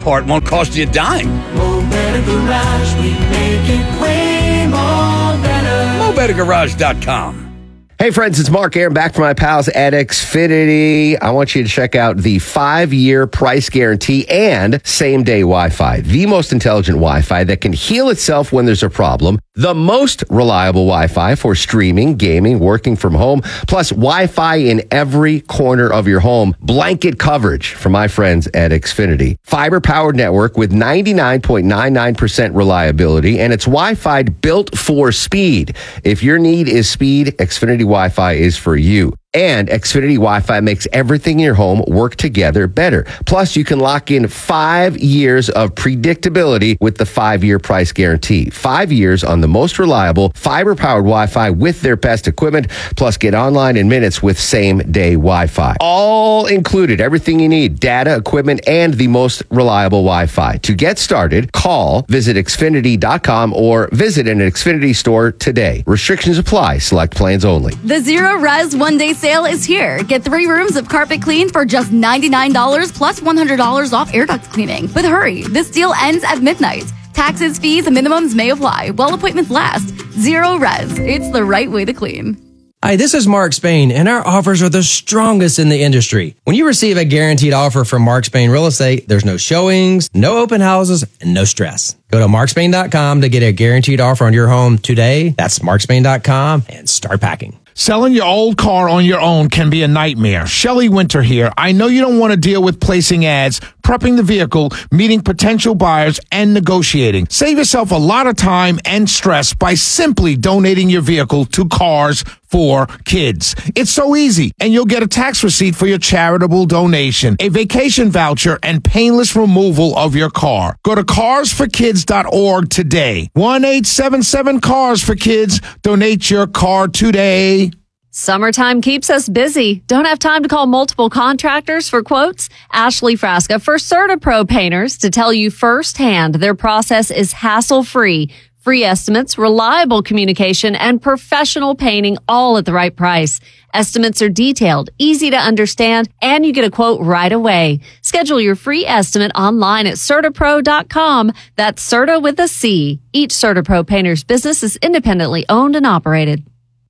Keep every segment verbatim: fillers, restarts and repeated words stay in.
part won't cost you a dime. Mo Better Garage, we make it way more better. Mo Better Garage dot com. Hey friends, it's Mark Aaron back from my pals at Xfinity. I want you to check out the five-year price guarantee and same-day Wi-Fi. The most intelligent Wi-Fi that can heal itself when there's a problem. The most reliable Wi-Fi for streaming, gaming, working from home. Plus Wi-Fi in every corner of your home. Blanket coverage from my friends at Xfinity. Fiber-powered network with ninety-nine point nine nine percent reliability. And it's Wi-Fi built for speed. If your need is speed, Xfinity Wi-Fi is for you. And Xfinity Wi-Fi makes everything in your home work together better. Plus, you can lock in five years of predictability with the five-year price guarantee. Five years on the most reliable fiber-powered Wi-Fi with their best equipment. Plus, get online in minutes with same-day Wi-Fi. All included, everything you need, data, equipment, and the most reliable Wi-Fi. To get started, call, visit Xfinity dot com, or visit an Xfinity store today. Restrictions apply. Select plans only. The Zero Res One-Day Sale is here. Get three rooms of carpet cleaned for just ninety-nine dollars plus one hundred dollars off air duct cleaning. But hurry, this deal ends at midnight. Taxes, fees, and minimums may apply while appointments last. Zero Res. It's the right way to clean. Hi, this is Mark Spain, and our offers are the strongest in the industry. When you receive a guaranteed offer from Mark Spain Real Estate, there's no showings, no open houses, and no stress. Go to mark spain dot com to get a guaranteed offer on your home today. That's mark spain dot com and start packing. Selling your old car on your own can be a nightmare. Shelley Winter here. I know you don't want to deal with placing ads, prepping the vehicle, meeting potential buyers, and negotiating. Save yourself a lot of time and stress by simply donating your vehicle to Cars for Kids. It's so easy, and you'll get a tax receipt for your charitable donation, a vacation voucher, and painless removal of your car. Go to cars for kids dot org today. one eight seven seven cars for kids. Donate your car today. Summertime keeps us busy. Don't have time to call multiple contractors for quotes? Ashley Frasca for CertaPro Painters to tell you firsthand their process is hassle-free. Free estimates, reliable communication, and professional painting all at the right price. Estimates are detailed, easy to understand, and you get a quote right away. Schedule your free estimate online at certa pro dot com. That's Certa with a C. Each CertaPro Painters business is independently owned and operated.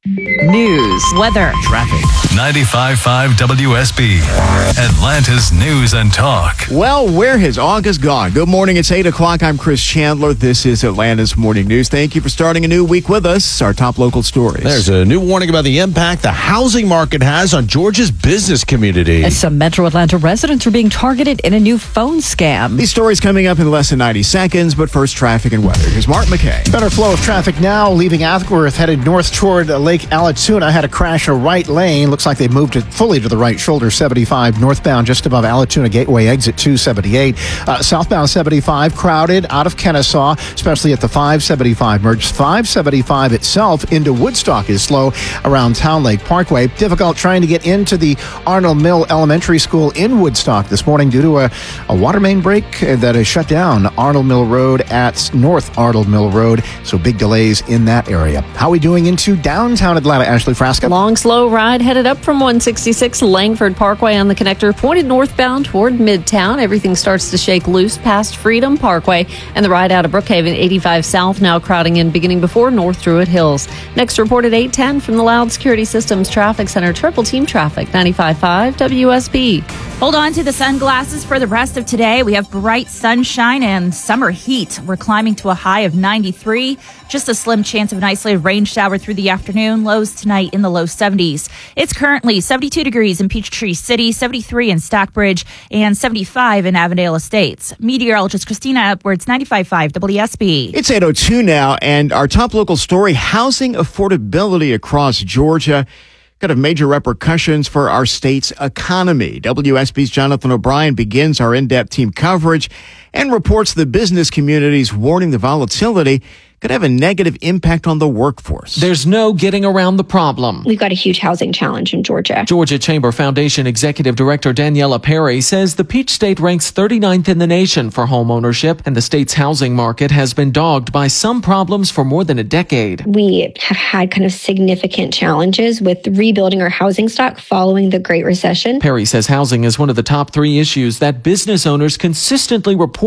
News, weather, traffic. ninety-five point five W S B, Atlanta's News and Talk. Well, where has August gone? Good morning. It's eight o'clock. I'm Chris Chandler. This is Atlanta's Morning News. Thank you for starting a new week with us. Our top local stories. There's a new warning about the impact the housing market has on Georgia's business community. As some Metro Atlanta residents are being targeted in a new phone scam. These stories coming up in less than ninety seconds, but first, traffic and weather. Here's Mark McKay. Better flow of traffic now, leaving Athworth, headed north toward Lake Allatoona. Had a crash in a right lane. Looks like they moved it fully to the right shoulder. seventy-five northbound just above Allatoona Gateway exit two seventy-eight. Uh, southbound seventy-five crowded out of Kennesaw, especially at the five seventy-five merge. five seventy-five itself into Woodstock is slow around Town Lake Parkway. Difficult trying to get into the Arnold Mill Elementary School in Woodstock this morning due to a, a water main break that has shut down Arnold Mill Road at North Arnold Mill Road. So big delays in that area. How are we doing into downtown Atlanta, Ashley Frasca? Long, slow ride headed up from one sixty-six Langford Parkway on the connector, pointed northbound toward Midtown. Everything starts to shake loose past Freedom Parkway, and the ride out of Brookhaven, eighty-five South, now crowding in beginning before North Druid Hills. Next report at eight ten from the Loud Security Systems Traffic Center. Triple Team Traffic, ninety-five point five W S B. Hold on to the sunglasses for the rest of today. We have bright sunshine and summer heat. We're climbing to a high of ninety-three. Just a slim chance of an isolated rain shower through the afternoon. Lows tonight in the low seventies. It's currently seventy-two degrees in Peachtree City, seventy-three in Stockbridge, and seventy-five in Avondale Estates. Meteorologist Christina Edwards, ninety-five point five W S B. It's eight oh two now, and our top local story, housing affordability across Georgia could have major repercussions for our state's economy. W S B's Jonathan O'Brien begins our in-depth team coverage and reports the business community's warning the volatility could have a negative impact on the workforce. There's no getting around the problem. We've got a huge housing challenge in Georgia. Georgia Chamber Foundation Executive Director Daniela Perry says the Peach State ranks thirty-ninth in the nation for home ownership, and the state's housing market has been dogged by some problems for more than a decade. We have had kind of significant challenges with rebuilding our housing stock following the Great Recession. Perry says housing is one of the top three issues that business owners consistently report